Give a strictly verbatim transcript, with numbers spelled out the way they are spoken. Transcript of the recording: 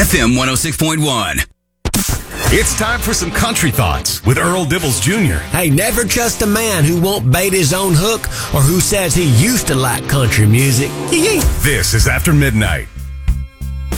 F M one oh six point one. It's time for some country thoughts with Earl Dibbles Junior Hey, never trust a man who won't bait his own hook or who says he used to like country music. This is After Midnight.